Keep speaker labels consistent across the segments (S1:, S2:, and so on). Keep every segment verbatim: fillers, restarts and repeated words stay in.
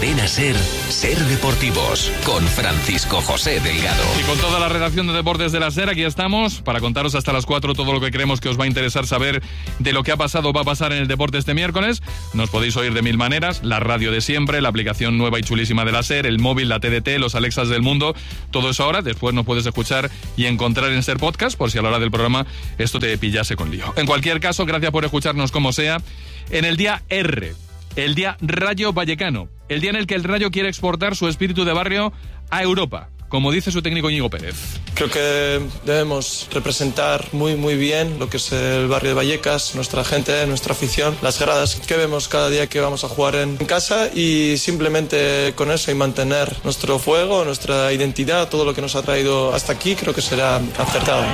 S1: Cadena SER, Ser Deportivos, con Francisco José Delgado.
S2: Y con toda la redacción de Deportes de la SER, aquí estamos para contaros hasta las cuatro todo lo que creemos que os va a interesar saber de lo que ha pasado o va a pasar en el deporte este miércoles. Nos podéis oír de mil maneras, la radio de siempre, la aplicación nueva y chulísima de la SER, el móvil, la T D T, los Alexas del mundo, todo eso ahora. Después nos puedes escuchar y encontrar en SER Podcast, por si a la hora del programa esto te pillase con lío. En cualquier caso, gracias por escucharnos como sea. En el día R, el día Rayo Vallecano, el día en el que el Rayo quiere exportar su espíritu de barrio a Europa, como dice su técnico Íñigo Pérez.
S3: Creo que debemos representar muy muy bien lo que es el barrio de Vallecas, nuestra gente, nuestra afición, las gradas que vemos cada día que vamos a jugar en casa, y simplemente con eso y mantener nuestro fuego, nuestra identidad, todo lo que nos ha traído hasta aquí, creo que será acertado.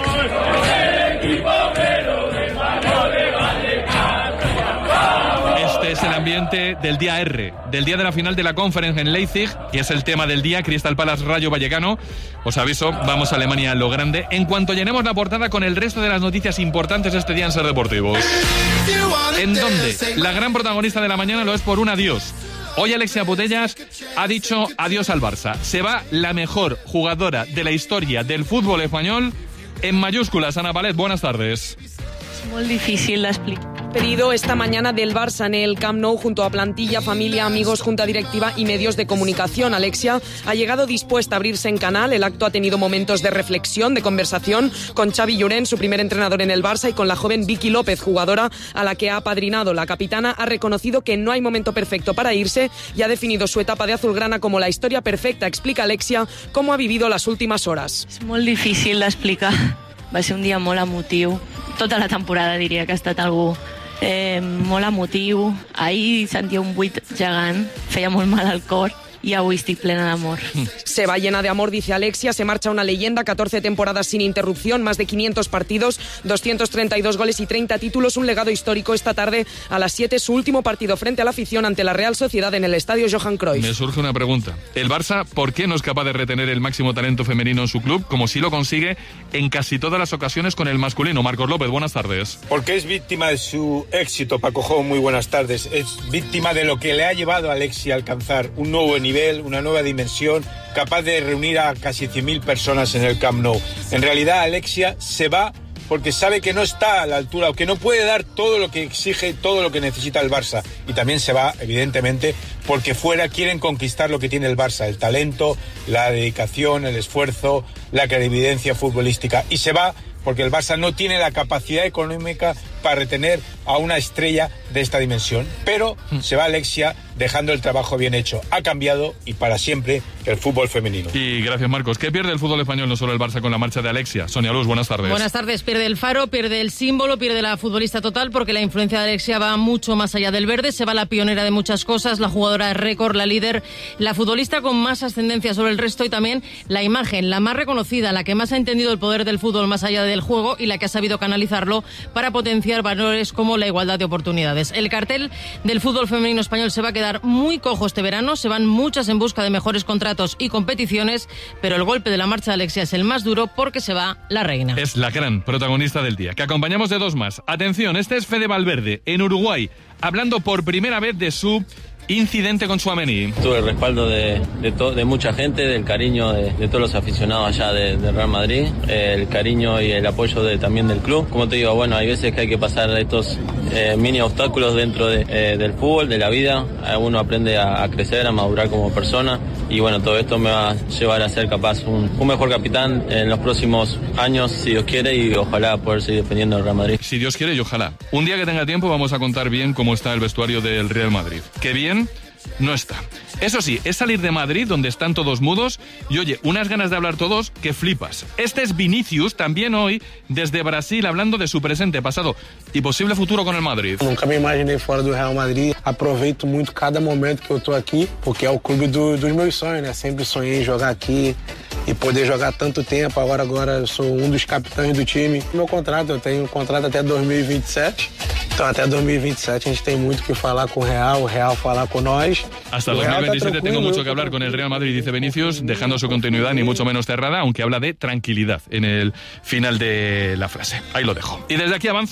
S2: Es el ambiente del día R, del día de la final de la Conference en Leipzig, y es el tema del día, Crystal Palace Rayo Vallecano. Os aviso, vamos a Alemania a lo grande, en cuanto llenemos la portada con el resto de las noticias importantes este día en Ser Deportivos. En donde la gran protagonista de la mañana lo es por un adiós. Hoy Alexia Putellas ha dicho adiós al Barça. Se va la mejor jugadora de la historia del fútbol español en mayúsculas. Ana Palet, buenas tardes.
S4: Es muy difícil de explicar.
S5: Pedido esta mañana del Barça en el Camp Nou junto a plantilla, familia, amigos, junta directiva y medios de comunicación. Alexia ha llegado dispuesta a abrirse en canal. El acto ha tenido momentos de reflexión, de conversación con Xavi Llorens, su primer entrenador en el Barça, y con la joven Vicky López, jugadora a la que ha apadrinado. La capitana ha reconocido que no hay momento perfecto para irse y ha definido su etapa de azulgrana como la historia perfecta. Explica Alexia cómo ha vivido las últimas horas.
S4: És molt difícil d'explicar. Va ser un dia molt emotiu. Tota la temporada diria que ha estat algú eh, molt emotiu. Ahir sentia un buit gegant, feia molt mal al cor. Y avui estic plena d'amor.
S5: Se va llena de amor, dice Alexia. Se marcha una leyenda, catorce temporadas sin interrupción, más de quinientos partidos, doscientos treinta y dos goles y treinta títulos, un legado histórico. Esta tarde a las siete, su último partido frente a la afición ante la Real Sociedad en el estadio Johan Cruyff.
S2: Me surge una pregunta. ¿El Barça por qué no es capaz de retener el máximo talento femenino en su club, como si lo consigue en casi todas las ocasiones con el masculino? Marcos López, buenas tardes.
S6: Porque es víctima de su éxito, Paco Jo, muy buenas tardes. Es víctima de lo que le ha llevado a Alexia a alcanzar un nuevo nivel, una nueva dimensión, capaz de reunir a casi cien mil personas en el Camp Nou. En realidad, Alexia se va porque sabe que no está a la altura o que no puede dar todo lo que exige, todo lo que necesita el Barça. Y también se va, evidentemente, porque fuera quieren conquistar lo que tiene el Barça, el talento, la dedicación, el esfuerzo, la clarividencia futbolística. Y se va porque el Barça no tiene la capacidad económica para retener a una estrella de esta dimensión. Pero se va Alexia dejando el trabajo bien hecho. Ha cambiado, y para siempre, el fútbol femenino.
S2: Y gracias, Marcos. ¿Qué pierde el fútbol español, no solo el Barça, con la marcha de Alexia? Sonia Luz, buenas tardes.
S7: Buenas tardes. Pierde el faro, pierde el símbolo, pierde la futbolista total, porque la influencia de Alexia va mucho más allá del verde. Se va la pionera de muchas cosas, la jugadora de récord, la líder, la futbolista con más ascendencia sobre el resto, y también la imagen, la más reconocida, la que más ha entendido el poder del fútbol más allá del juego y la que ha sabido canalizarlo para potenciar valores como la igualdad de oportunidades. El cartel del fútbol femenino español se va a quedar muy cojo este verano. Se van muchas en busca de mejores contratos y competiciones, pero el golpe de la marcha de Alexia es el más duro porque se va la reina.
S2: Es la gran protagonista del día, que acompañamos de dos más. Atención, este es Fede Valverde, en Uruguay, hablando por primera vez de su incidente con Tchouaméni.
S8: Tuve el respaldo de, de, to, de mucha gente, del cariño de, de todos los aficionados allá de, de Real Madrid, eh, el cariño y el apoyo de, también del club. Como te digo, bueno, hay veces que hay que pasar estos eh, mini obstáculos dentro de, eh, del fútbol, de la vida. Uno aprende a, a crecer, a madurar como persona, y bueno, todo esto me va a llevar a ser capaz un, un mejor capitán en los próximos años, si Dios quiere, y ojalá poder seguir defendiendo al Real Madrid.
S2: Si Dios quiere y ojalá. Un día que tenga tiempo vamos a contar bien cómo está el vestuario del Real Madrid. Qué bien no está. Eso sí, es salir de Madrid, donde están todos mudos, y oye, unas ganas de hablar todos que flipas. Este es Vinicius, también hoy, desde Brasil, hablando de su presente, pasado y posible futuro con el Madrid.
S9: Nunca me imaginei fora do Real Madrid. Aproveito muito cada momento que eu tô aqui, porque é o clube do, dos meus sonhos, né? Sempre sonhei em jogar aqui e poder jogar tanto tempo. Agora, agora eu sou um dos capitães do time. Meu contrato, eu tenho um contrato até dois mil e vinte e sete. Então, até dois mil e vinte e sete a gente tem muito que falar com o Real, o Real falar con nós.
S2: Hasta dos mil veintisiete tengo mucho que hablar con el Real Madrid, dice Vinicius, dejando su continuidad ni mucho menos cerrada, aunque habla de tranquilidad en el final de la frase. Ahí lo dejo. Y desde aquí avanzo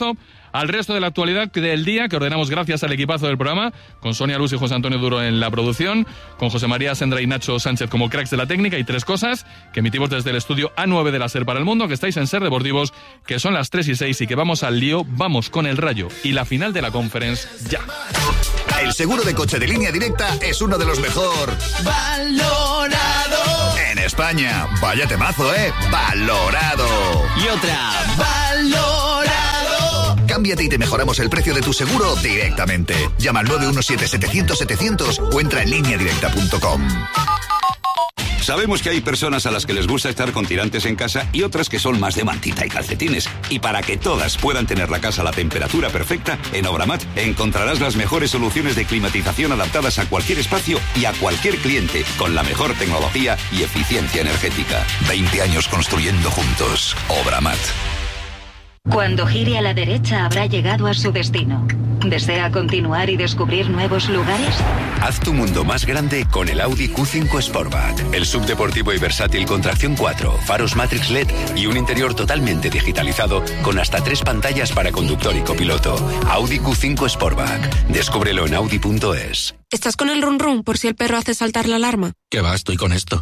S2: al resto de la actualidad del día que ordenamos gracias al equipazo del programa, con Sonia Luz y José Antonio Duro en la producción, con José María Sendra y Nacho Sánchez como cracks de la técnica, y tres cosas que emitimos desde el estudio A nueve de la SER para el mundo, que estáis en SER Deportivos, que son las tres y seis y que vamos al lío. Vamos con el Rayo y la final de la Conference ya.
S10: El seguro de coche de Línea Directa es uno de los mejor valorado en España. Vaya temazo, ¿eh? Valorado.
S11: Y otra, valorado.
S10: Cámbiate y te mejoramos el precio de tu seguro directamente. Llama al nueve uno siete, setecientos, setecientos o entra en línea directa punto com.
S12: Sabemos que hay personas a las que les gusta estar con tirantes en casa y otras que son más de mantita y calcetines. Y para que todas puedan tener la casa a la temperatura perfecta, en Obramat encontrarás las mejores soluciones de climatización adaptadas a cualquier espacio y a cualquier cliente, con la mejor tecnología y eficiencia energética.
S10: veinte años construyendo juntos. Obramat.
S13: Cuando gire a la derecha habrá llegado a su destino. ¿Desea continuar y descubrir nuevos lugares?
S14: Haz tu mundo más grande con el Audi Q cinco Sportback. El subdeportivo y versátil con tracción cuatro, faros Matrix L E D y un interior totalmente digitalizado con hasta tres pantallas para conductor y copiloto. Audi Q cinco Sportback. Descúbrelo en audi punto es.
S15: ¿Estás con el run run por si el perro hace saltar la alarma?
S16: ¿Qué va? Estoy con esto.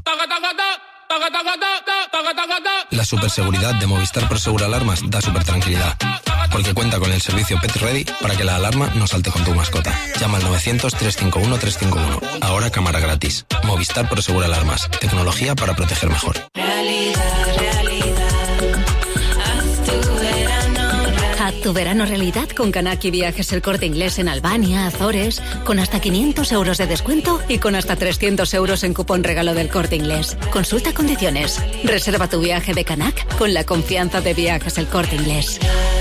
S16: La superseguridad de Movistar Prosegur Alarmas da super tranquilidad, porque cuenta con el servicio Pet Ready para que la alarma no salte con tu mascota. Llama al novecientos, trescientos cincuenta y uno, trescientos cincuenta y uno. Ahora cámara gratis. Movistar Prosegur Alarmas. Tecnología para proteger mejor.
S17: Realidad, realidad. Haz tu verano, realidad.
S18: Haz tu verano realidad con Kanaki Viajes El Corte Inglés en Albania, Azores, con hasta quinientos euros de descuento y con hasta trescientos euros en cupón regalo del Corte Inglés. Consulta condiciones. Reserva tu viaje de Kanak con la confianza de Viajes El Corte Inglés.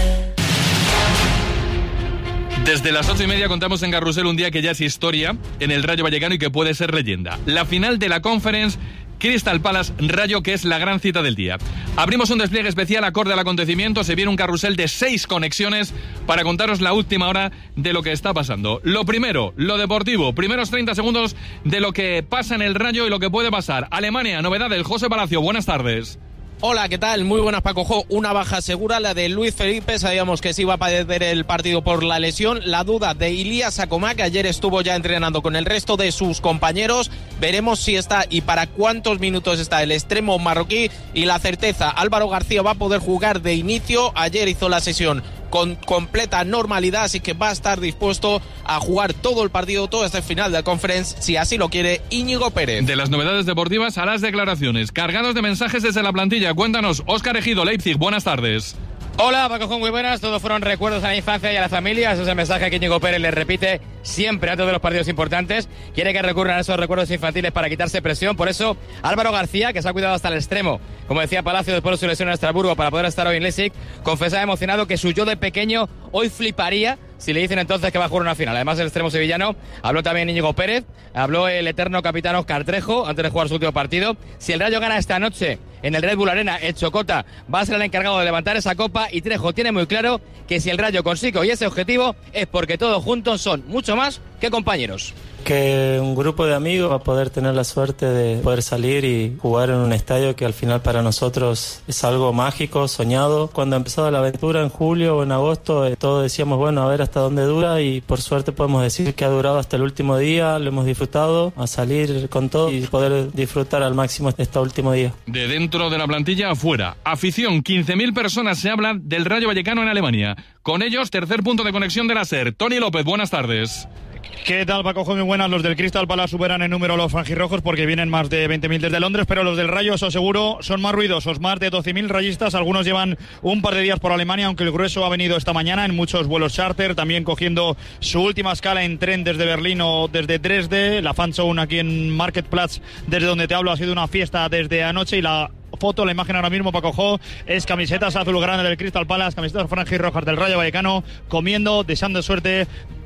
S2: Desde las ocho y media contamos en Carrusel un día que ya es historia en el Rayo Vallecano y que puede ser leyenda. La final de la Conference, Crystal Palace Rayo, que es la gran cita del día. Abrimos un despliegue especial acorde al acontecimiento. Se viene un carrusel de seis conexiones para contaros la última hora de lo que está pasando. Lo primero, lo deportivo. Primeros treinta segundos de lo que pasa en el Rayo y lo que puede pasar. Alemania, novedad del José Palacio. Buenas tardes.
S19: Hola, ¿qué tal? Muy buenas, Paco Jo. Una baja segura, la de Luis Felipe. Sabíamos que se iba a perder el partido por la lesión. La duda de Ilías Acomá, que ayer estuvo ya entrenando con el resto de sus compañeros. Veremos si está y para cuántos minutos está el extremo marroquí. Y la certeza, Álvaro García va a poder jugar de inicio. Ayer hizo la sesión con completa normalidad, así que va a estar dispuesto a jugar todo el partido, todo este final de la Conference, si así lo quiere Íñigo Pérez.
S2: De las novedades deportivas a las declaraciones, cargados de mensajes desde la plantilla. Cuéntanos, Óscar Ejido, Leipzig, buenas tardes.
S20: Hola, Paco Jo, muy buenas. Todos fueron recuerdos a la infancia y a la familia. Ese es el mensaje que Íñigo Pérez le repite siempre antes de los partidos importantes. Quiere que recurran a esos recuerdos infantiles para quitarse presión. Por eso, Álvaro García, que se ha cuidado hasta el extremo, como decía Palacio después de su lesión en Estrasburgo para poder estar hoy en Leipzig, confesaba emocionado que su yo de pequeño hoy fliparía si le dicen entonces que va a jugar una final. Además, el extremo sevillano, habló también Íñigo Pérez, habló el eterno capitán Óscar Trejo antes de jugar su último partido. Si el Rayo gana esta noche en el Red Bull Arena, el Chocota va a ser el encargado de levantar esa copa, y Trejo tiene muy claro que si el Rayo consigue hoy ese objetivo es porque todos juntos son mucho más que compañeros.
S21: Que un grupo de amigos va a poder tener la suerte de poder salir y jugar en un estadio que al final para nosotros es algo mágico, soñado. Cuando empezó la aventura en julio o en agosto, eh, todos decíamos, bueno, a ver hasta dónde dura, y por suerte podemos decir que ha durado hasta el último día, lo hemos disfrutado, a salir con todo y poder disfrutar al máximo este último día.
S2: De dentro de la plantilla afuera, afición, quince mil personas se hablan del Rayo Vallecano en Alemania. Con ellos, tercer punto de conexión de la SER. Tony López, buenas tardes.
S22: ¿Qué tal, Paco? Muy buenas. Los del Crystal Palace superan en número a los franjirrojos porque vienen más de veinte mil desde Londres, pero los del Rayo, eso seguro, son más ruidosos. Más de doce mil rayistas. Algunos llevan un par de días por Alemania, aunque el grueso ha venido esta mañana en muchos vuelos charter, también cogiendo su última escala en tren desde Berlín o desde Dresde. La Fanzone aquí en Marktplatz, desde donde te hablo, ha sido una fiesta desde anoche, y la foto, la imagen ahora mismo, Paco Jo, es camisetas azulgrana del Crystal Palace, camisetas franjirrojas del Rayo Vallecano, comiendo, deseando suerte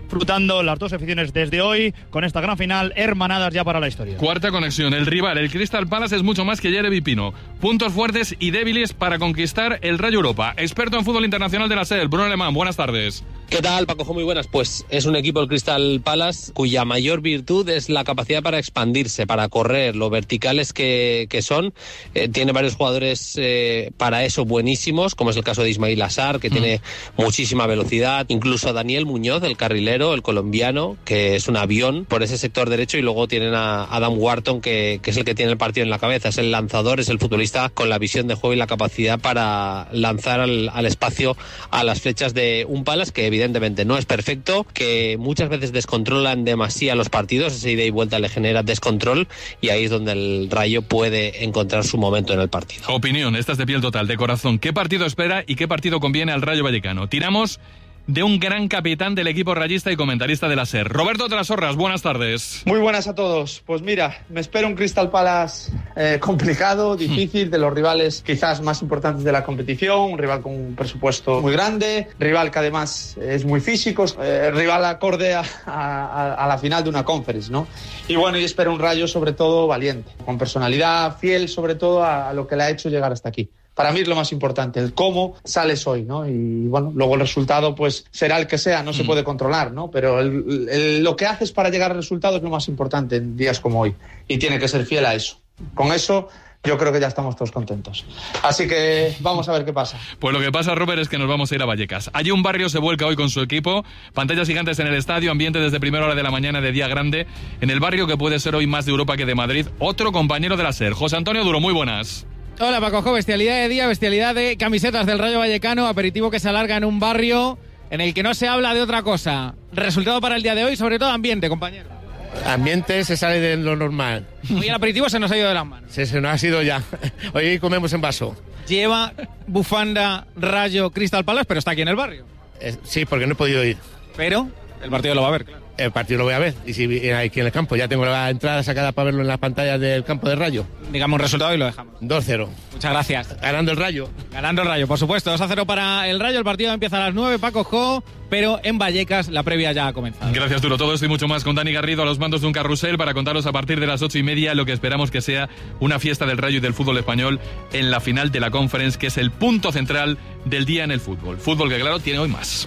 S22: disfrutando las dos aficiones desde hoy con esta gran final, hermanadas ya para la historia.
S2: Cuarta conexión, el rival, el Crystal Palace, es mucho más que Yeremy Pino. Puntos fuertes y débiles para conquistar el Rayo Europa. Experto en fútbol internacional de la SER, Bruno Alemán, buenas tardes.
S1: ¿Qué tal, Paco? Muy buenas. Pues es un equipo, el Crystal Palace, cuya mayor virtud es la capacidad para expandirse, para correr, lo verticales que, que son. Eh, tiene varios jugadores eh, para eso buenísimos, como es el caso de Ismail Assar, que mm. tiene muchísima velocidad. Incluso Daniel Muñoz, el carrilero, el colombiano, que es un avión por ese sector derecho. Y luego tienen a Adam Wharton, que, que es el que tiene el partido en la cabeza. Es el lanzador, es el futbolista con la visión de juego y la capacidad para lanzar al, al espacio a las flechas de un Palace que evidentemente Evidentemente no es perfecto, que muchas veces descontrolan demasiado los partidos, esa ida y vuelta le genera descontrol y ahí es donde el Rayo puede encontrar su momento en el partido.
S2: Opinión, esta es de piel total, de corazón. ¿Qué partido espera y qué partido conviene al Rayo Vallecano? Tiramos de un gran capitán del equipo rayista y comentarista de la SER. Roberto Trasorras, buenas tardes.
S11: Muy buenas a todos. Pues mira, me espera un Crystal Palace eh, complicado, difícil, de los rivales quizás más importantes de la competición, un rival con un presupuesto muy grande, rival que además es muy físico, eh, rival acorde a, a, a la final de una conference, ¿no? Y bueno, y espero un Rayo sobre todo valiente, con personalidad, fiel sobre todo a, a lo que le ha hecho llegar hasta aquí. Para mí es lo más importante, el cómo sales hoy, ¿no? Y bueno, luego el resultado pues será el que sea, no se puede controlar, ¿no? Pero el, el, lo que haces para llegar al resultado es lo más importante en días como hoy y tiene que ser fiel a eso. Con eso yo creo que ya estamos todos contentos. Así que vamos a ver qué pasa.
S2: Pues lo que pasa, Robert, es que nos vamos a ir a Vallecas. Allí un barrio se vuelca hoy con su equipo, pantallas gigantes en el estadio, ambiente desde primera hora de la mañana de día grande, en el barrio que puede ser hoy más de Europa que de Madrid. Otro compañero de la SER, José Antonio Duro, muy buenas.
S23: Hola, Paco, bestialidad de día, bestialidad de camisetas del Rayo Vallecano, aperitivo que se alarga en un barrio en el que no se habla de otra cosa. Resultado para el día de hoy, sobre todo ambiente, compañero.
S24: Ambiente se sale de lo normal.
S23: Hoy el aperitivo se nos ha ido de las manos.
S24: Se, se nos ha ido ya. Hoy comemos en vaso.
S23: Lleva bufanda Rayo Crystal Palace, pero está aquí en el barrio.
S24: Eh, sí, porque no he podido ir.
S23: Pero el partido lo va a ver, claro.
S24: El partido lo voy a ver, y si aquí en el campo, ya tengo la entrada sacada para verlo en las pantallas del campo de Rayo.
S23: Digamos un resultado y lo dejamos.
S24: dos cero.
S23: Muchas gracias.
S24: Ganando el Rayo.
S23: Ganando el Rayo, por supuesto. dos a cero para el Rayo, el partido empieza a las nueve, Paco Jo, pero en Vallecas la previa ya ha comenzado.
S2: Gracias, Duro. Todo esto y mucho más con Dani Garrido a los mandos de un carrusel para contaros a partir de las ocho y media lo que esperamos que sea una fiesta del Rayo y del fútbol español en la final de la Conference, que es el punto central del día en el fútbol. Fútbol que, claro, tiene hoy más.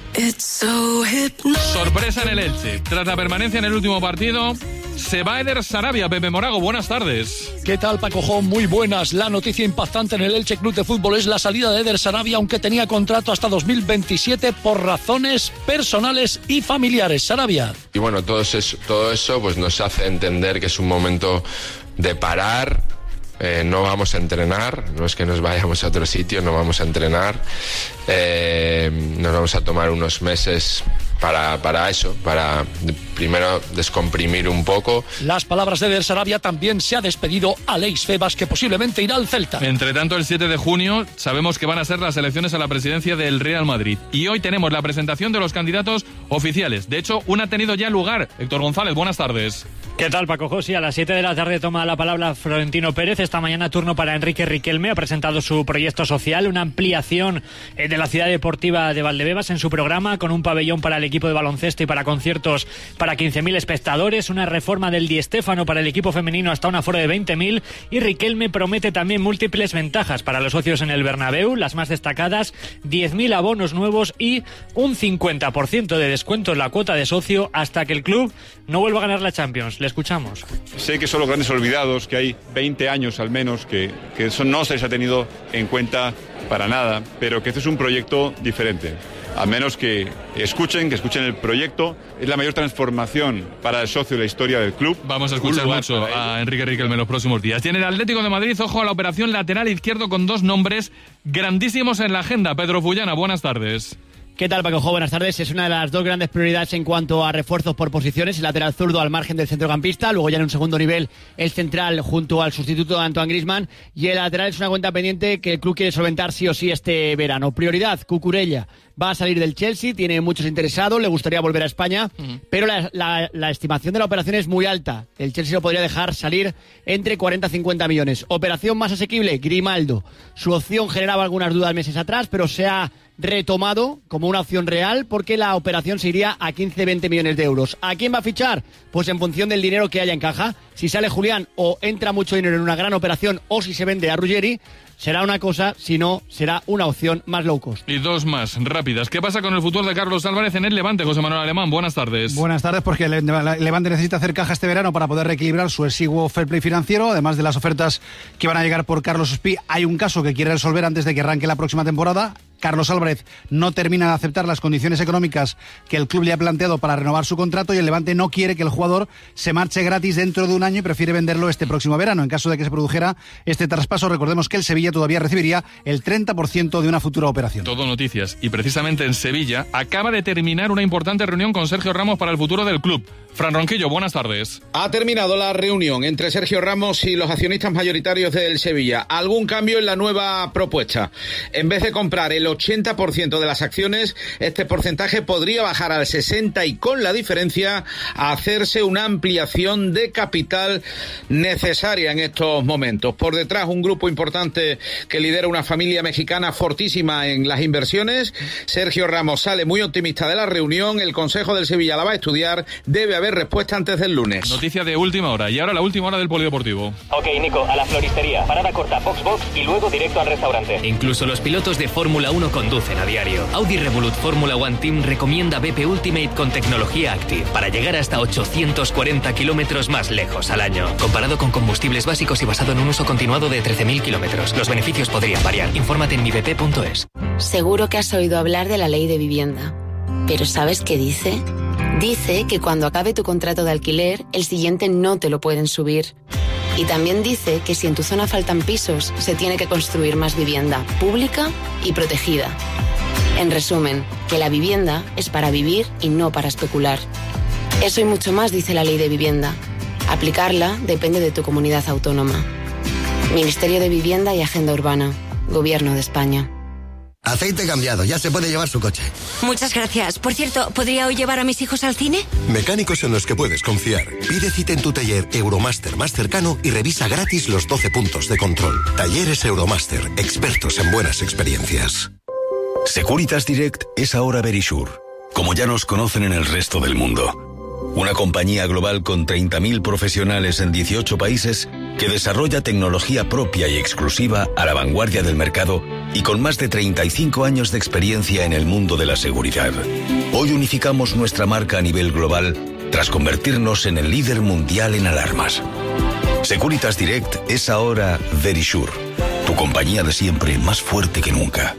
S17: So
S2: sorpresa en el Elche. Tras la permanencia en el último partido, se va Eder Sarabia. Pepe Morago, buenas tardes.
S25: ¿Qué tal, Paco Jo? Muy buenas. La noticia impactante en el Elche Club de Fútbol es la salida de Eder Sarabia, aunque tenía contrato hasta dos mil veintisiete por razones personales y familiares. Sarabia.
S26: Y bueno, todo eso, todo eso pues nos hace entender que es un momento de parar. Eh, no vamos a entrenar, no es que nos vayamos a otro sitio, no vamos a entrenar. Eh, nos vamos a tomar unos meses para, para eso, para primero descomprimir un poco.
S25: Las palabras de Eder Sarabia. También se ha despedido Aleix Febas, que posiblemente irá al Celta.
S2: Entre tanto, el siete de junio sabemos que van a ser las elecciones a la presidencia del Real Madrid. Y hoy tenemos la presentación de los candidatos oficiales. De hecho, una ha tenido ya lugar. Héctor González, buenas tardes.
S27: ¿Qué tal, Paco José? A las siete de la tarde toma la palabra Florentino Pérez. Esta mañana turno para Enrique Riquelme. Ha presentado su proyecto social, una ampliación de la ciudad deportiva de Valdebebas en su programa, con un pabellón para el equipo de baloncesto y para conciertos para quince mil espectadores, una reforma del Di Stéfano para el equipo femenino hasta un aforo de veinte mil, y Riquelme promete también múltiples ventajas para los socios en el Bernabéu, las más destacadas: diez mil abonos nuevos y un cincuenta por ciento de descuento en la cuota de socio hasta que el club no vuelva a ganar la Champions. Le escuchamos.
S28: Sé que son los grandes olvidados, que hay veinte años al menos que, que eso no se les ha tenido en cuenta para nada, pero que este es un proyecto diferente. A menos que escuchen, que escuchen el proyecto. Es la mayor transformación para el socio de la historia del club.
S2: Vamos a escuchar mucho a Enrique Riquelme en los próximos días. Y en el Atlético de Madrid, ojo a la operación lateral izquierdo con dos nombres grandísimos en la agenda. Pedro Fullana, buenas tardes.
S29: ¿Qué tal, Paco? Buenas tardes. Es una de las dos grandes prioridades en cuanto a refuerzos por posiciones. El lateral zurdo al margen del centrocampista, luego ya en un segundo nivel el central junto al sustituto de Antoine Griezmann, y el lateral es una cuenta pendiente que el club quiere solventar sí o sí este verano. Prioridad, Cucurella. Va a salir del Chelsea, tiene muchos interesados, le gustaría volver a España, uh-huh. pero la, la, la estimación de la operación es muy alta. El Chelsea lo podría dejar salir entre cuarenta a cincuenta millones. Operación más asequible, Grimaldo. Su opción generaba algunas dudas meses atrás, pero se ha retomado como una opción real porque la operación se iría a quince a veinte millones de euros. ¿A quién va a fichar? Pues en función del dinero que haya en caja. Si sale Julián o entra mucho dinero en una gran operación o si se vende a Ruggeri, será una cosa, si no, será una opción más low cost.
S2: Y dos más rápidas. ¿Qué pasa con el futuro de Carlos Álvarez en el Levante, José Manuel Alemán? Buenas tardes.
S3: Buenas tardes, porque el Levante necesita hacer caja este verano para poder reequilibrar su exiguo fair play financiero. Además de las ofertas que van a llegar por Carlos Ospí, hay un caso que quiere resolver antes de que arranque la próxima temporada. Carlos Álvarez no termina de aceptar las condiciones económicas que el club le ha planteado para renovar su contrato y el Levante no quiere que el jugador se marche gratis dentro de un año y prefiere venderlo este próximo verano. En caso de que se produjera este traspaso, recordemos que el Sevilla todavía recibiría el treinta por ciento de una futura operación.
S2: Todo noticias. Y precisamente en Sevilla acaba de terminar una importante reunión con Sergio Ramos para el futuro del club. Fran Ronquillo, buenas tardes.
S4: Ha terminado la reunión entre Sergio Ramos y los accionistas mayoritarios del Sevilla. ¿Algún cambio en la nueva propuesta? En vez de comprar el ochenta por ciento de las acciones, este porcentaje podría bajar al sesenta por ciento y con la diferencia hacerse una ampliación de capital necesaria en estos momentos. Por detrás, un grupo importante que lidera una familia mexicana fortísima en las inversiones. Sergio Ramos sale muy optimista de la reunión. El Consejo del Sevilla la va a estudiar. Debe haber respuesta antes del lunes.
S2: Noticia de última hora. Y ahora la última hora del polideportivo.
S5: Ok, Nico, a la floristería. Parada corta, box box y luego directo al restaurante.
S6: Incluso los pilotos de Fórmula uno conducen a diario. Audi Revolut Fórmula One Team recomienda B P Ultimate con tecnología Active para llegar hasta ochocientos cuarenta kilómetros más lejos al año. Comparado con combustibles básicos y basado en un uso continuado de trece mil kilómetros. Los beneficios podrían variar. Infórmate en mi b p punto es.
S7: Seguro que has oído hablar de la ley de vivienda. ¿Pero sabes qué dice? Dice que cuando acabe tu contrato de alquiler, el siguiente no te lo pueden subir. Y también dice que si en tu zona faltan pisos, se tiene que construir más vivienda, pública y protegida. En resumen, que la vivienda es para vivir y no para especular. Eso y mucho más dice la ley de vivienda. Aplicarla depende de tu comunidad autónoma. Ministerio de Vivienda y Agenda Urbana. Gobierno de España.
S8: Aceite cambiado, ya se puede llevar su coche.
S9: Muchas gracias. Por cierto, ¿podría hoy llevar a mis hijos al cine?
S8: Mecánicos en los que puedes confiar. Pide cita en tu taller Euromaster más cercano y revisa gratis los doce puntos de control. Talleres Euromaster, expertos en buenas experiencias.
S14: Securitas Direct es ahora Verisure, como ya nos conocen en el resto del mundo. Una compañía global con treinta mil profesionales en dieciocho países que desarrolla tecnología propia y exclusiva a la vanguardia del mercado y con más de treinta y cinco años de experiencia en el mundo de la seguridad. Hoy unificamos nuestra marca a nivel global tras convertirnos en el líder mundial en alarmas. Securitas Direct es ahora Verisure, tu compañía de siempre más fuerte que nunca.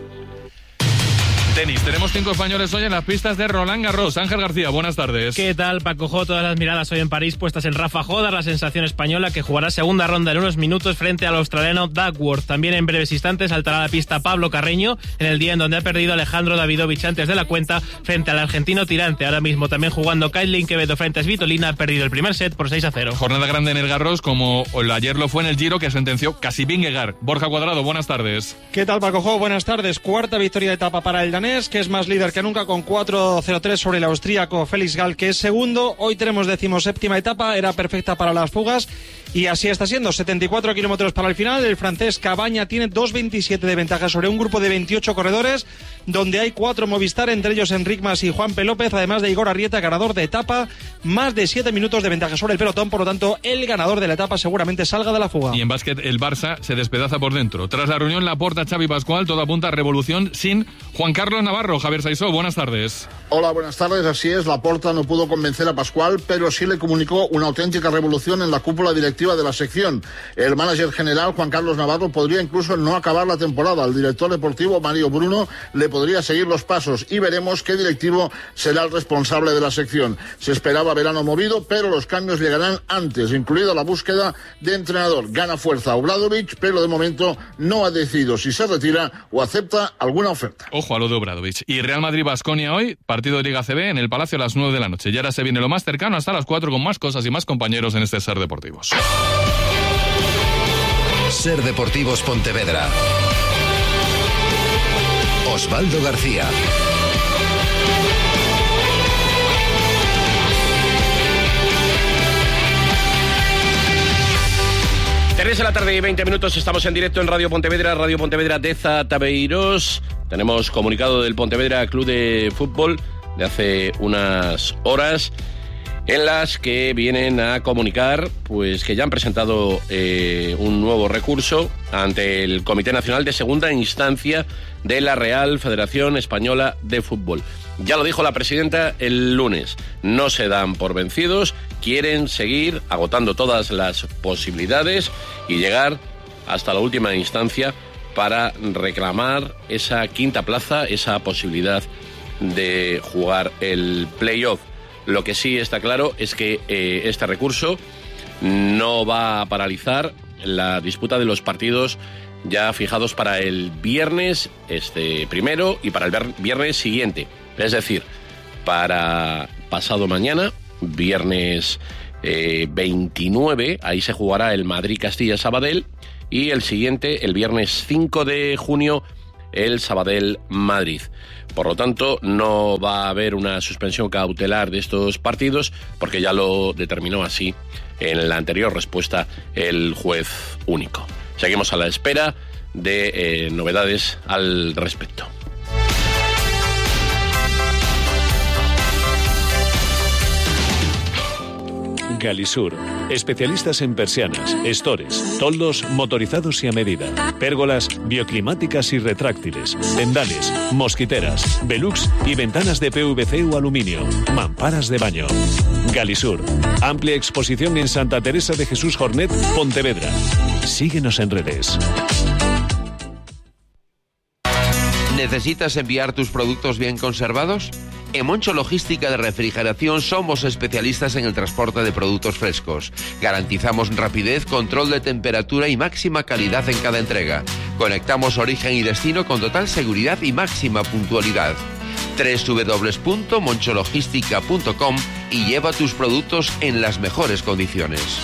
S2: Tenis. Tenemos cinco españoles hoy en las pistas de Roland Garros. Ángel García, buenas tardes.
S10: ¿Qué tal, Paco Jo? Todas las miradas hoy en París puestas en Rafa Jodar, la sensación española que jugará segunda ronda en unos minutos frente al australiano Duckworth. También en breves instantes saltará a la pista Pablo Carreño en el día en donde ha perdido Alejandro Davidovich antes de la cuenta frente al argentino Tirante. Ahora mismo también jugando Kailin Quevedo frente a Svitolina, ha perdido el primer set por seis a cero.
S2: Jornada grande en el Garros, como ayer lo fue en el Giro, que sentenció casi Vingegaard. Borja Cuadrado, buenas tardes.
S22: ¿Qué tal, Paco Jo? Buenas tardes. Cuarta victoria de etapa para el danés, que es más líder que nunca con cuatro cero tres sobre el austríaco Félix Gall, que es segundo. Hoy tenemos decimoséptima etapa, era perfecta para las fugas y así está siendo. setenta y cuatro kilómetros para el final. El francés Cabaña tiene dos veintisiete de ventaja sobre un grupo de veintiocho corredores, donde hay cuatro Movistar, entre ellos Enric Mas y Juan P. López, además de Igor Arrieta, ganador de etapa, más de siete minutos de ventaja sobre el pelotón. Por lo tanto, el ganador de la etapa seguramente salga de la fuga.
S2: Y en básquet, el Barça se despedaza por dentro. Tras la reunión, Laporta, Xavi Pascual, todo apunta a revolución sin Juan Carlos Navarro. Javier Saisó, buenas tardes.
S12: Hola, buenas tardes. Así es, Laporta no pudo convencer a Pascual, pero sí le comunicó una auténtica revolución en la cúpula directiva de la sección. El manager general, Juan Carlos Navarro, podría incluso no acabar la temporada. El director deportivo, Mario Bruno, le podría seguir los pasos y veremos qué directivo será el responsable de la sección. Se esperaba verano movido, pero los cambios llegarán antes, incluida la búsqueda de entrenador. Gana fuerza Obradovic, pero de momento no ha decidido si se retira o acepta alguna oferta.
S2: Ojo a lo de Obradovic. Y Real Madrid-Baskonia hoy, partido de Liga C B en el Palacio a las nueve de la noche. Y ahora se viene lo más cercano hasta las cuatro con más cosas y más compañeros en este Ser Deportivos.
S14: Ser Deportivos Pontevedra. Osvaldo García.
S30: tres de la tarde y veinte minutos, estamos en directo en Radio Pontevedra, Radio Pontevedra de Zatabeirós.
S1: tenemos comunicado del Pontevedra Club de Fútbol de hace unas horas, en las que vienen a comunicar pues que ya han presentado eh, un nuevo recurso ante el Comité Nacional de Segunda Instancia de la Real Federación Española de Fútbol. Ya lo dijo la presidenta el lunes, no se dan por vencidos, quieren seguir agotando todas las posibilidades y llegar hasta la última instancia para reclamar esa quinta plaza, esa posibilidad de jugar el playoff. Lo que sí está claro es que eh, este recurso no va a paralizar la disputa de los partidos ya fijados para el viernes este primero y para el viernes siguiente. Es decir, para pasado mañana, viernes eh, veintinueve, ahí se jugará el Madrid-Castilla-Sabadell, y el siguiente, el viernes cinco de junio, el Sabadell-Madrid. Por lo tanto, no va a haber una suspensión cautelar de estos partidos, porque ya lo determinó así en la anterior respuesta el juez único. Seguimos a la espera de eh, novedades al respecto.
S11: Galisur, especialistas en persianas, estores, toldos motorizados y a medida, pérgolas bioclimáticas y retráctiles, tendales, mosquiteras, velux y ventanas de P V C o aluminio, mamparas de baño. Galisur, amplia exposición en Santa Teresa de Jesús Jornet, Pontevedra. Síguenos en redes.
S13: ¿Necesitas enviar tus productos bien conservados? En Moncho Logística de Refrigeración somos especialistas en el transporte de productos frescos. Garantizamos rapidez, control de temperatura y máxima calidad en cada entrega. Conectamos origen y destino con total seguridad y máxima puntualidad. doble u doble u doble u punto moncho logística punto com y lleva tus productos en las mejores condiciones.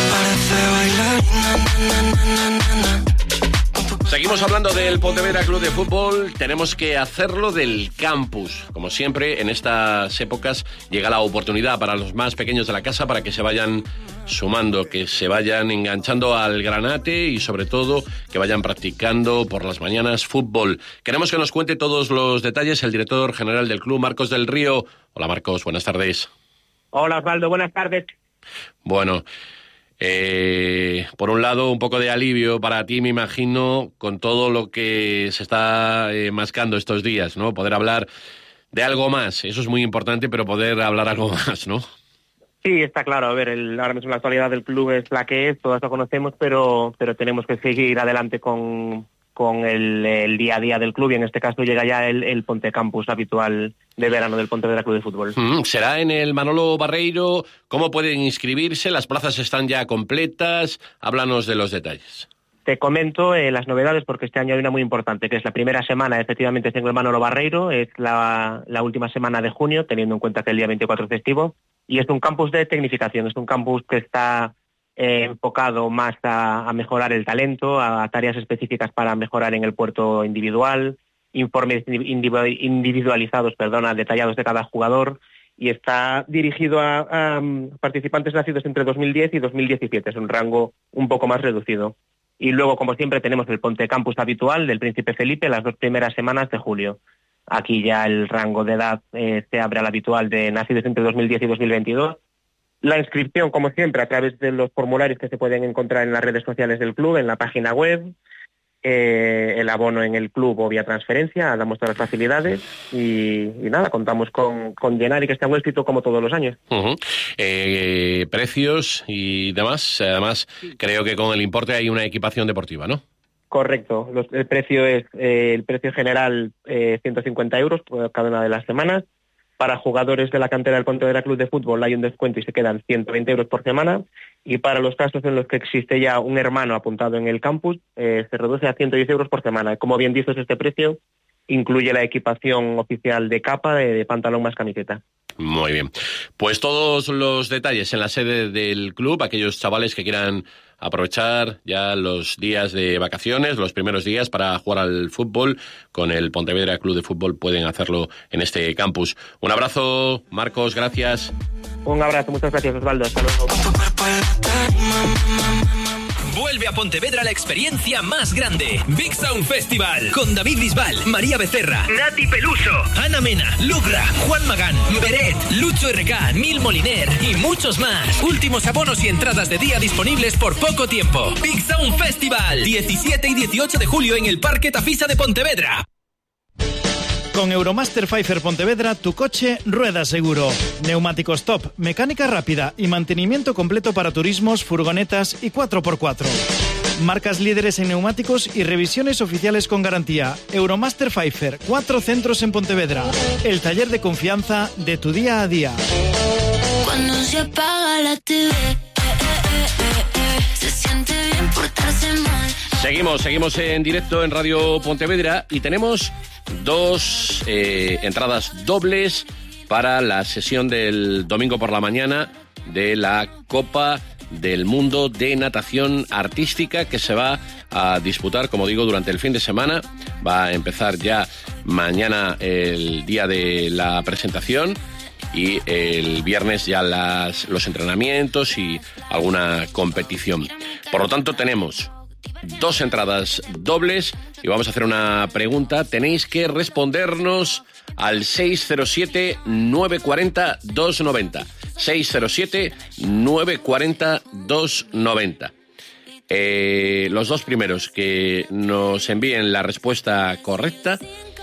S1: Seguimos hablando del Pontevedra Club de Fútbol. Tenemos que hacerlo del campus. Como siempre, en estas épocas llega la oportunidad para los más pequeños de la casa para que se vayan sumando, que se vayan enganchando al granate y sobre todo que vayan practicando por las mañanas fútbol. Queremos que nos cuente todos los detalles el director general del club, Marcos del Río. Hola Marcos, buenas tardes.
S15: Hola Osvaldo, buenas tardes.
S1: Bueno, Eh, por un lado, un poco de alivio para ti, me imagino, con todo lo que se está eh, mascando estos días, ¿no? Poder hablar de algo más, eso es muy importante, pero poder hablar algo más, ¿no?
S15: Sí, está claro. A ver, el, ahora mismo la actualidad del club es la que es, todos lo conocemos, pero pero tenemos que seguir adelante con, con el, el día a día del club, y en este caso llega ya el, el Ponte Campus habitual de verano del Pontevedra Club de Fútbol.
S1: Mm, será en el Manolo Barreiro. ¿Cómo pueden inscribirse? ¿Las plazas están ya completas? Háblanos de los detalles.
S15: Te comento eh, las novedades, porque este año hay una muy importante, que es la primera semana, efectivamente, es en el Manolo Barreiro, es la, la última semana de junio, teniendo en cuenta que el día veinticuatro es festivo, y es un campus de tecnificación, es un campus que está eh, enfocado más a, a mejorar el talento, a, a tareas específicas para mejorar en el puerto individual, informes individualizados, perdona, detallados de cada jugador, y está dirigido a, a participantes nacidos entre dos mil diez y dos mil diecisiete, es un rango un poco más reducido. Y luego, como siempre, tenemos el Ponte Campus habitual del Príncipe Felipe las dos primeras semanas de julio. Aquí ya el rango de edad eh, se abre al habitual de nacidos entre dos mil diez y dos mil veintidós. La inscripción, como siempre, a través de los formularios que se pueden encontrar en las redes sociales del club, en la página web. Eh, el abono en el club o vía transferencia, damos todas las facilidades y, y nada, contamos con, con llenar y que esté un éxito como todos los años.
S1: Uh-huh. eh, precios y demás, además creo que con el importe hay una equipación deportiva, ¿no?
S15: Correcto, Los, el precio es eh, el precio general eh, ciento cincuenta euros por cada una de las semanas. Para jugadores de la cantera del Pontevedra Club de Fútbol hay un descuento y se quedan ciento veinte euros por semana. Y para los casos en los que existe ya un hermano apuntado en el campus, eh, se reduce a ciento diez euros por semana. Como bien dices, este precio incluye la equipación oficial de capa, de, de pantalón más camiseta.
S1: Muy bien. Pues todos los detalles en la sede del club, aquellos chavales que quieran aprovechar ya los días de vacaciones, los primeros días para jugar al fútbol con el Pontevedra Club de Fútbol, pueden hacerlo en este campus. Un abrazo, Marcos, gracias.
S15: Un abrazo, muchas gracias, Osvaldo. Hasta luego.
S16: Vuelve a Pontevedra la experiencia más grande. Big Sound Festival. Con David Bisbal, María Becerra, Nati Peluso, Ana Mena, Lugra, Juan Magán, Beret, Lucho R K, Neil Moliner y muchos más. Últimos abonos y entradas de día disponibles por poco tiempo. Big Sound Festival. diecisiete y dieciocho de julio en el Parque Tafisa de Pontevedra.
S17: Con Euromaster Pfeiffer Pontevedra, tu coche rueda seguro. Neumáticos top, mecánica rápida y mantenimiento completo para turismos, furgonetas y cuatro por cuatro. Marcas líderes en neumáticos y revisiones oficiales con garantía. Euromaster Pfeiffer, cuatro centros en Pontevedra. El taller de confianza de tu día a día.
S18: Cuando se apaga la T V, eh, eh, eh, eh, se siente bien portarse mal.
S1: Seguimos, seguimos en directo en Radio Pontevedra y tenemos dos eh, entradas dobles para la sesión del domingo por la mañana de la Copa del Mundo de Natación Artística, que se va a disputar, como digo, durante el fin de semana. Va a empezar ya mañana el día de la presentación y el viernes ya las, los entrenamientos y alguna competición. Por lo tanto, tenemos dos entradas dobles y vamos a hacer una pregunta. Tenéis que respondernos al seis cero siete, nueve cuatro cero, dos nueve cero. seis cero siete, nueve cuatro cero, dos nueve cero. Eh, los dos primeros que nos envíen la respuesta correcta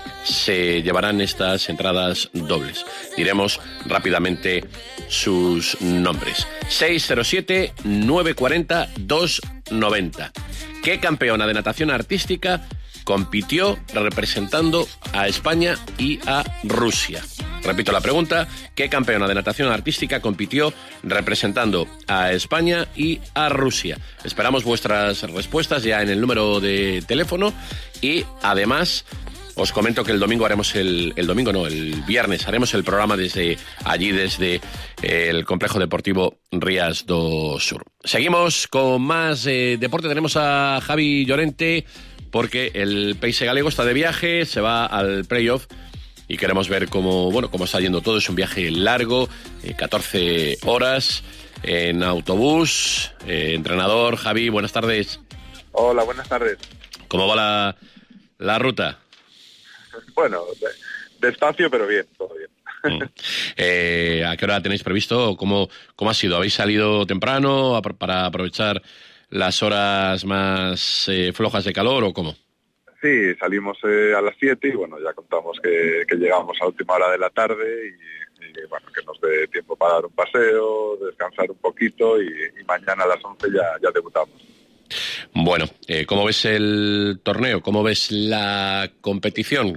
S1: se llevarán estas entradas dobles. Diremos rápidamente sus nombres. seis cero siete, nueve cuatro cero, dos nueve cero. ¿Qué campeona de natación artística compitió representando a España y a Rusia? Repito la pregunta. ¿Qué campeona de natación artística compitió representando a España y a Rusia? Esperamos vuestras respuestas ya en el número de teléfono y además os comento que el domingo haremos el, el domingo no, el viernes haremos el programa desde allí, desde el Complejo Deportivo Rías do Sur. Seguimos con más eh, deporte. Tenemos a Javi Llorente porque el País Galego está de viaje, se va al playoff y queremos ver cómo, bueno, cómo está yendo todo. Es un viaje largo, eh, catorce horas en autobús. Eh, entrenador, Javi, buenas tardes.
S19: Hola, buenas tardes.
S1: ¿Cómo va la, la ruta?
S19: Bueno, de, despacio, pero bien, todo bien.
S1: Mm. Eh, ¿A qué hora tenéis previsto? ¿Cómo, cómo ha sido? ¿Habéis salido temprano a, para aprovechar las horas más eh, flojas de calor o cómo?
S19: Sí, salimos eh, a las siete y bueno, ya contamos que, que llegamos a última hora de la tarde y, y bueno, que nos dé tiempo para dar un paseo, descansar un poquito y, y mañana a las once ya, ya debutamos.
S1: Bueno, eh, ¿cómo ves el torneo? ¿Cómo ves la competición?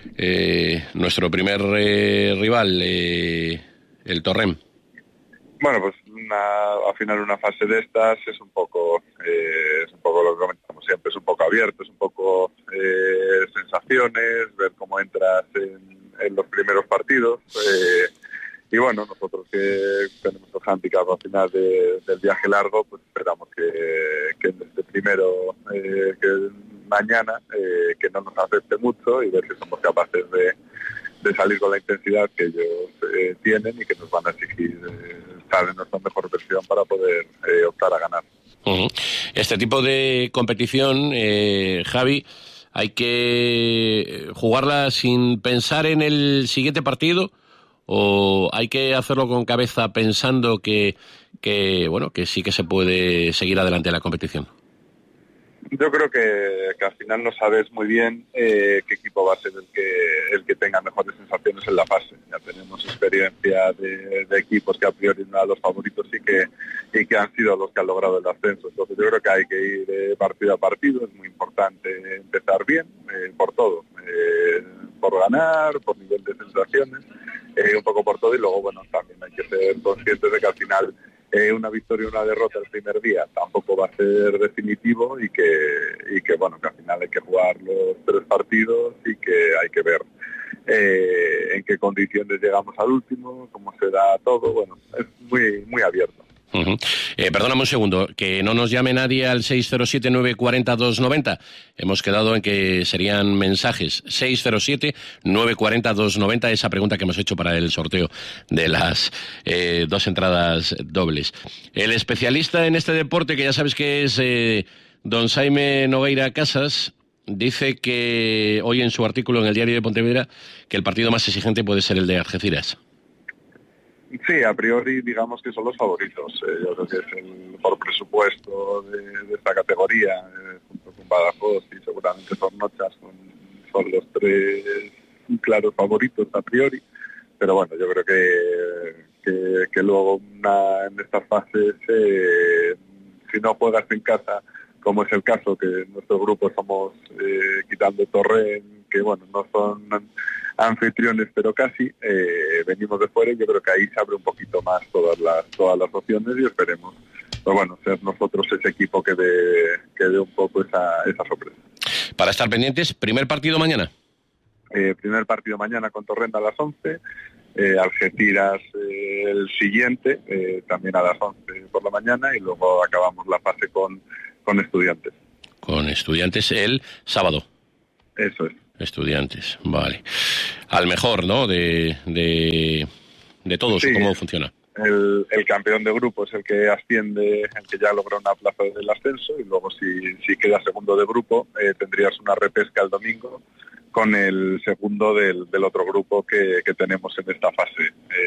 S1: Eh, nuestro primer eh, rival, eh, el Torrent.
S19: Bueno, pues una, al final una fase de estas es un poco, eh, es un poco lo que comentamos siempre, es un poco abierto, es un poco eh, sensaciones, ver cómo entras en, en los primeros partidos. Eh, y bueno, nosotros que tenemos el handicap al final de, del viaje largo, pues esperamos que, que en este primero, eh, que mañana, eh, que no nos afecte mucho y ver si somos capaces de, de salir con la intensidad que ellos eh, tienen y que nos van a exigir eh, estar en nuestra mejor versión para poder eh, optar a ganar.
S1: Uh-huh. Este tipo de competición, eh, Javi, hay que jugarla sin pensar en el siguiente partido, o hay que hacerlo con cabeza pensando que, que bueno, que sí que se puede seguir adelante en la competición.
S19: Yo creo que, que al final no sabes muy bien eh, qué equipo va a ser el que el que tenga mejores sensaciones en la fase. Ya tenemos experiencia de, de equipos que a priori no eran los favoritos y que y que han sido los que han logrado el ascenso. Entonces yo creo que hay que ir eh, partido a partido. Es muy importante empezar bien eh, por todo, eh, por ganar, por nivel de sensaciones, eh, un poco por todo y luego bueno también hay que ser conscientes de que al final Eh, una victoria y una derrota el primer día tampoco va a ser definitivo y que y que bueno que al final hay que jugar los tres partidos y que hay que ver eh, en qué condiciones llegamos al último, cómo se da todo. Bueno, es muy muy abierto.
S1: Uh-huh. Eh, perdóname un segundo, que no nos llame nadie al seis cero siete, nueve cuatro cero, dos nueve cero. Hemos quedado en que serían mensajes. seis cero siete, nueve cuatro cero, dos nueve cero, esa pregunta que hemos hecho para el sorteo de las eh, dos entradas dobles. El especialista en este deporte, que ya sabes que es eh, don Jaime Nogueira Casas, dice que hoy en su artículo en el Diario de Pontevedra que el partido más exigente puede ser el de Algeciras.
S19: Sí, a priori digamos que son los favoritos. Eh, yo creo que es el mejor presupuesto de, de esta categoría, eh, junto con Badajoz y seguramente Zornochas, son, son los tres claros favoritos a priori. Pero bueno, yo creo que, que, que luego una, en estas fases, eh, si no juegas en casa, como es el caso, que en nuestro grupo somos eh, quitando Torrent, que bueno, no son anfitriones, pero casi, eh, venimos de fuera y yo creo que ahí se abre un poquito más todas las todas las opciones y esperemos, pues bueno, ser nosotros ese equipo que dé, que dé un poco esa, esa sorpresa.
S1: Para estar pendientes, primer partido mañana.
S19: Eh, primer partido mañana con Torrent a las once, eh, Algeciras eh, el siguiente, eh, también a las once por la mañana, y luego acabamos la fase con, con Estudiantes.
S1: Con Estudiantes el sábado.
S19: Eso es.
S1: Estudiantes, vale. Al mejor, ¿no? De, de, de todos, sí. ¿Cómo funciona?
S19: El, el campeón de grupo es el que asciende, el que ya logra una plaza del ascenso, y luego si, si queda segundo de grupo, eh, tendrías una repesca el domingo con el segundo del, del otro grupo que, que tenemos en esta fase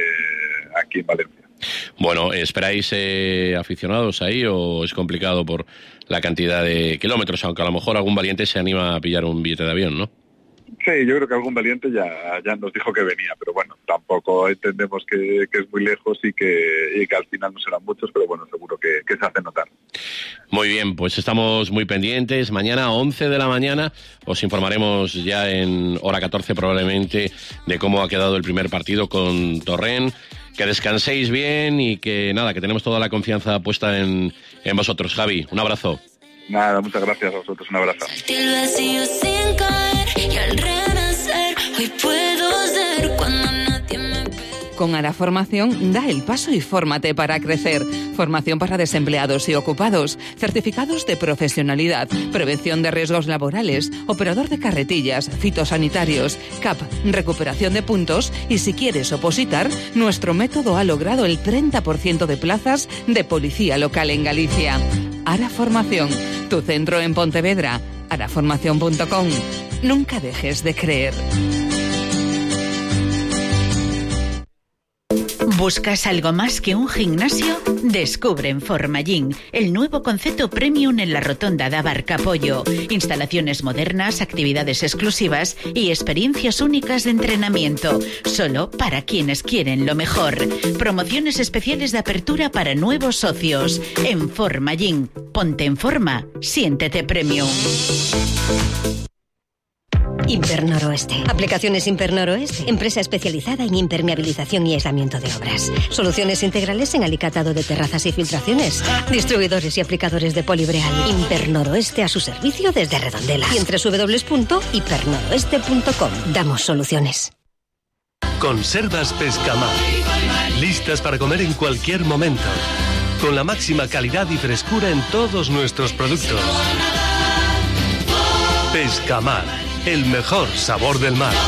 S19: eh, aquí en Valencia.
S1: Bueno, ¿esperáis eh, aficionados ahí o es complicado por la cantidad de kilómetros? Aunque a lo mejor algún valiente se anima a pillar un billete de avión, ¿no?
S19: Sí, yo creo que algún valiente ya, ya nos dijo que venía, pero bueno, tampoco entendemos que, que es muy lejos y que, y que al final no serán muchos, pero bueno, seguro que, que se hace notar.
S1: Muy bien, pues estamos muy pendientes. Mañana a once de la mañana os informaremos ya en hora catorce probablemente de cómo ha quedado el primer partido con Torrent. Que descanséis bien y que nada, que tenemos toda la confianza puesta en, en vosotros. Javi, un abrazo.
S19: Nada, muchas gracias a vosotros, un abrazo.
S18: El vacío sin caer y al renacer hoy puedo ser cuando nadie me ve.
S20: Con Ara Formación, da el paso y fórmate para crecer. Formación para desempleados y ocupados, certificados de profesionalidad, prevención de riesgos laborales, operador de carretillas, fitosanitarios, C A P, recuperación de puntos y si quieres opositar, nuestro método ha logrado el treinta por ciento de plazas de policía local en Galicia. Ara Formación, tu centro en Pontevedra, ara formación punto com. Nunca dejes de creer.
S21: ¿Buscas algo más que un gimnasio? Descubre en Formagym el nuevo concepto premium en la rotonda de Abarcapollo. Instalaciones modernas, actividades exclusivas y experiencias únicas de entrenamiento. Solo para quienes quieren lo mejor. Promociones especiales de apertura para nuevos socios. En Formagym. Ponte en forma. Siéntete premium.
S23: Impernoroeste. Aplicaciones Impernoroeste. Empresa especializada en impermeabilización y aislamiento de obras. Soluciones integrales en alicatado de terrazas y filtraciones. Distribuidores y aplicadores de Polibreal. Impernoroeste a su servicio desde Redondela. Y en doble u doble u doble u punto impernoroeste punto com. Damos soluciones.
S24: Conservas Pescamar. Listas para comer en cualquier momento. Con la máxima calidad y frescura en todos nuestros productos. Pescamar. El mejor sabor del mar.